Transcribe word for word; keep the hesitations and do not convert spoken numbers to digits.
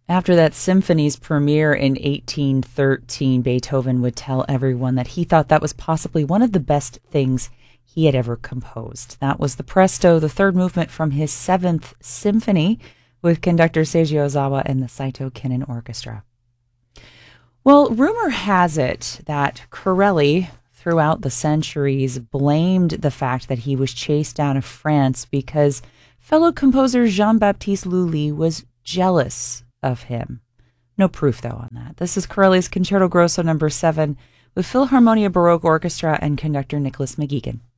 After that symphony's premiere in eighteen thirteen, Beethoven would tell everyone that he thought that was possibly one of the best things he had ever composed. That was the Presto, the third movement from his Seventh Symphony, with conductor Seiji Ozawa and the Saito Kinen Orchestra. Well, rumor has it that Corelli, throughout the centuries, blamed the fact that he was chased out of France because fellow composer Jean-Baptiste Lully was jealous of him. No proof, though, on that. This is Corelli's Concerto Grosso number seven with Philharmonia Baroque Orchestra and conductor Nicholas McGeegan.